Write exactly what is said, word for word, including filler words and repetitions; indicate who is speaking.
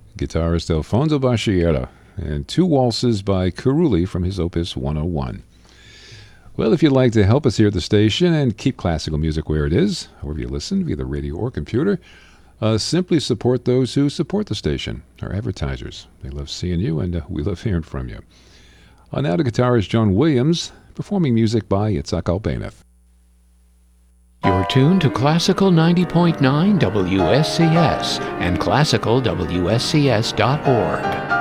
Speaker 1: guitarist Alfonso Basciera, and two waltzes by Carulli from his Opus one oh one. Well, if you'd like to help us here at the station and keep classical music where it is, however you listen, via the radio or computer, uh, simply support those who support the station, our advertisers. They love seeing you, and uh, we love hearing from you. Uh, now to guitarist John Williams, performing music by Itzhak Albanoth.
Speaker 2: You're tuned to Classical ninety point nine W S C S and classical W S C S dot org.